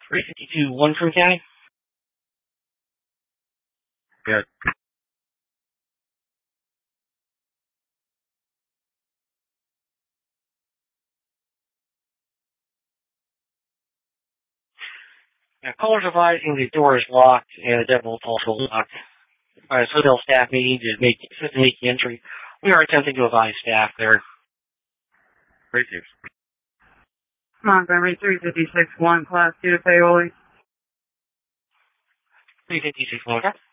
352-1 from County. Good. Now, callers advising the door is locked and the deadbolt is also locked. Alright, so they'll staff meeting to make the entry. We are attempting to advise staff there. Great. Montgomery 356-1, Class 2 to Paoli. 356-1.